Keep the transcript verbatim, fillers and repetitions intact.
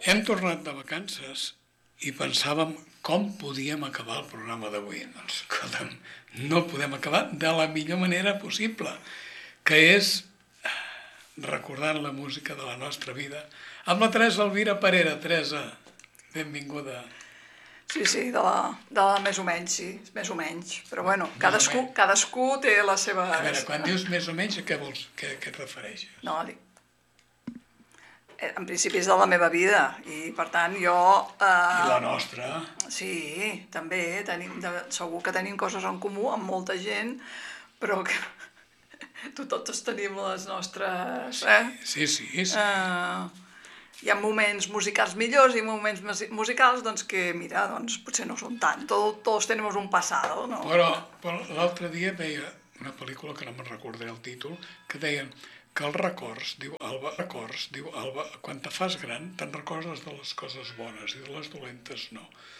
Hem tornat de vacances i pensàvem com podíem acabar el programa d'avui. Doncs, escolta'm, no el podem acabar de la millor manera possible, que és recordant la música de la nostra vida amb la Teresa Elvira Parera. Teresa, benvinguda. Sí, sí, de la, de la més o menys, sí, més o menys. Però bueno, cadascú, cadascú té la seva... A veure, quan dius més o menys, a què vols? Què, què et refereixes? No, dic... En principi és de la meva vida i, per tant, jo... Eh... I la nostra? Sí, també, tenim, de, segur que tenim coses en comú amb molta gent, però que totes tenim les nostres... Eh? Sí, sí, sí. sí. Eh... Hi ha moments musicals millors i moments musicals doncs, que, mira, doncs, potser no són tant. Tot, tots tenim un passado, no? Però, però l'altre dia veia una pel·lícula que no me'n recordaré el títol, que deien que els records, diu Alba, records, diu Alba, quan te fas gran te'n recordes de les coses bones i de les dolentes no.